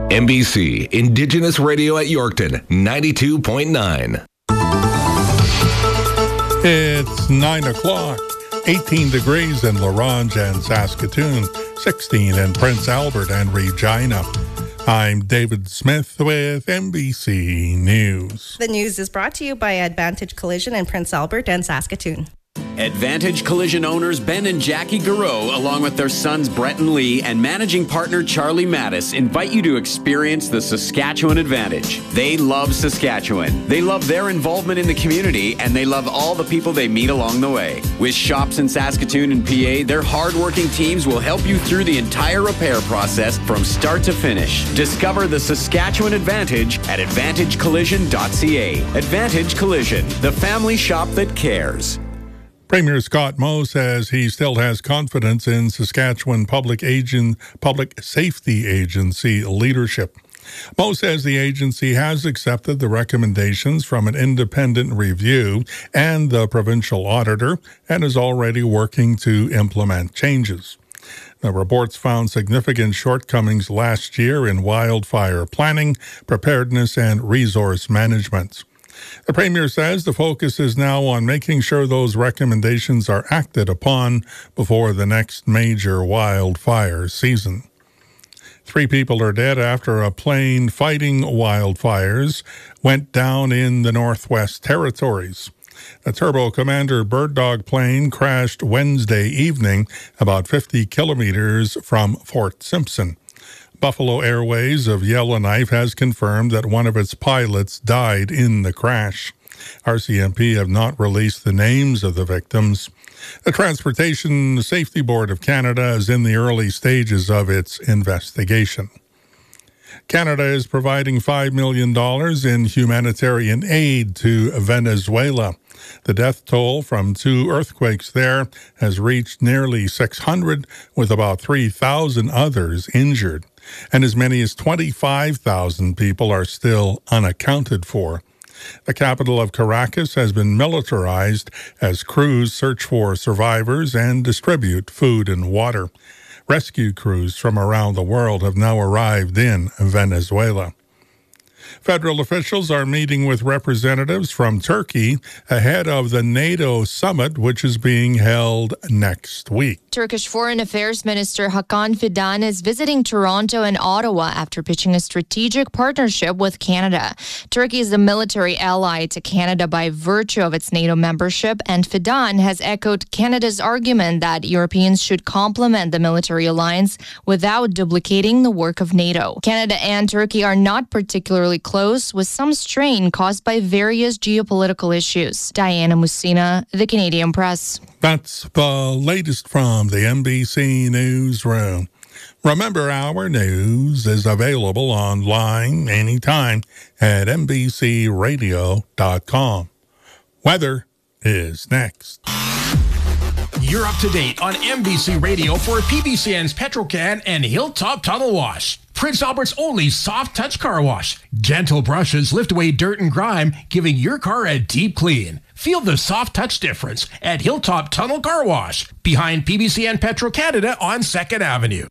NBC Indigenous Radio at Yorkton, 92.9. It's 9 o'clock. 18 degrees in La Ronge and Saskatoon, 16 in Prince Albert and Regina. I'm David Smith with NBC News. The news is brought to you by Advantage Collision in Prince Albert and Saskatoon. Advantage Collision owners Ben and Jackie Garreau, along with their sons Brett and Lee and managing partner Charlie Mattis, invite you to experience the Saskatchewan Advantage. They love Saskatchewan. They love their involvement in the community, and they love all the people they meet along the way. With shops in Saskatoon and PA, their hardworking teams will help you through the entire repair process from start to finish. Discover the Saskatchewan Advantage at AdvantageCollision.ca. Advantage Collision, the family shop that cares. Premier Scott Moe says he still has confidence in Saskatchewan Public Safety Agency leadership. Moe says the agency has accepted the recommendations from an independent review and the provincial auditor and is already working to implement changes. The reports found significant shortcomings last year in wildfire planning, preparedness, and resource management. The Premier says the focus is now on making sure those recommendations are acted upon before the next major wildfire season. 3 people are dead after a plane fighting wildfires went down in the Northwest Territories. A Turbo Commander Bird Dog plane crashed Wednesday evening about 50 kilometers from Fort Simpson. Buffalo Airways of Yellowknife has confirmed that one of its pilots died in the crash. RCMP have not released the names of the victims. The Transportation Safety Board of Canada is in the early stages of its investigation. Canada is providing $5 million in humanitarian aid to Venezuela. The death toll from 2 earthquakes there has reached nearly 600, with about 3,000 others injured, and as many as 25,000 people are still unaccounted for. The capital of Caracas has been militarized as crews search for survivors and distribute food and water. Rescue crews from around the world have now arrived in Venezuela. Federal officials are meeting with representatives from Turkey ahead of the NATO summit, which is being held next week. Turkish Foreign Affairs Minister Hakan Fidan is visiting Toronto and Ottawa after pitching a strategic partnership with Canada. Turkey is a military ally to Canada by virtue of its NATO membership, and Fidan has echoed Canada's argument that Europeans should complement the military alliance without duplicating the work of NATO. Canada and Turkey are not particularly close, with some strain caused by various geopolitical issues. Diana Musina, The Canadian Press. That's the latest from the NBC Newsroom. Remember, our news is available online anytime at NBCRadio.com. Weather is next. You're up to date on NBC Radio for PBCN's Petrocan and Hilltop Tunnel Wash. Prince Albert's only soft touch car wash. Gentle brushes lift away dirt and grime, giving your car a deep clean. Feel the soft touch difference at Hilltop Tunnel Car Wash, behind PBCN Petro Canada on 2nd Avenue.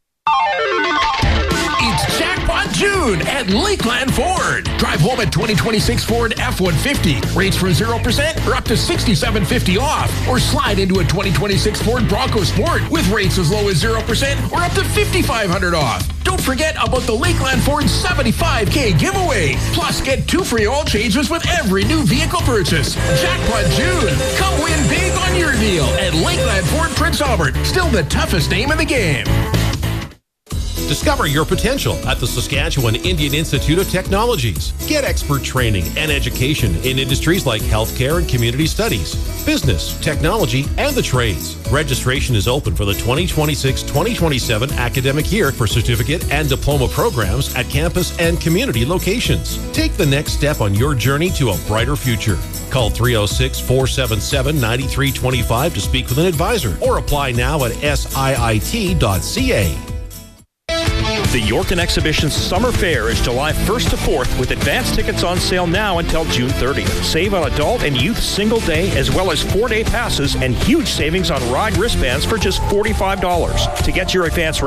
It's Jackpot June at Lakeland Ford. Drive home a 2026 Ford F-150. Rates from 0% or up to $6,750 off. Or slide into a 2026 Ford Bronco Sport with rates as low as 0% or up to $5,500 off. Don't forget about the Lakeland Ford $75K giveaway. Plus, get 2 free oil changes with every new vehicle purchase. Jackpot June. Come win big on your deal at Lakeland Ford Prince Albert. Still the toughest name in the game. Discover your potential at the Saskatchewan Indian Institute of Technologies. Get expert training and education in industries like healthcare and community studies, business, technology, and the trades. Registration is open for the 2026-2027 academic year for certificate and diploma programs at campus and community locations. Take the next step on your journey to a brighter future. Call 306-477-9325 to speak with an advisor or apply now at siit.ca. The York and Exhibitions Summer Fair is July 1st to 4th with advance tickets on sale now until June 30th. Save on adult and youth single day as well as 4-day passes and huge savings on ride wristbands for just $45. To get your advance